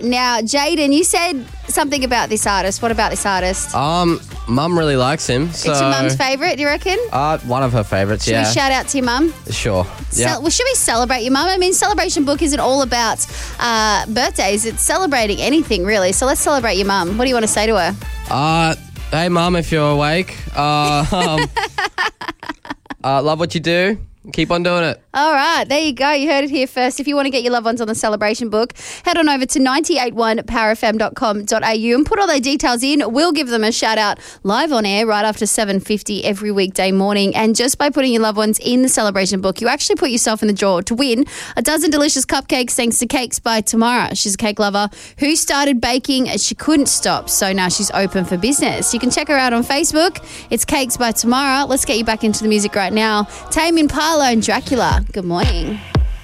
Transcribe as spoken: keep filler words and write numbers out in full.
Now, Jaden, you said something about this artist. What about this artist? Um, Mum really likes him. So, it's your mum's favourite, do you reckon? Uh, one of her favourites, Should yeah. we shout out to your mum? Sure. Yeah. Well, should we celebrate your mum? I mean, Celebration Book isn't all about uh, birthdays. It's celebrating anything, really. So let's celebrate your mum. What do you want to say to her? Uh, hey, Mum, if you're awake. Uh, um, uh, love what you do. Keep on doing it. All right, there you go. You heard it here first. If you want to get your loved ones on the Celebration Book, head on over to nine eight one power f m dot com dot a u and put all their details in. We'll give them a shout out live on air right after seven fifty every weekday morning. And just by putting your loved ones in the Celebration Book, you actually put yourself in the draw to win a dozen delicious cupcakes thanks to Cakes by Tamara. She's a cake lover who started baking and she couldn't stop. So now she's open for business. You can check her out on Facebook. It's Cakes by Tamara. Let's get you back into the music right now. Tame Impala and Dracula. Good morning.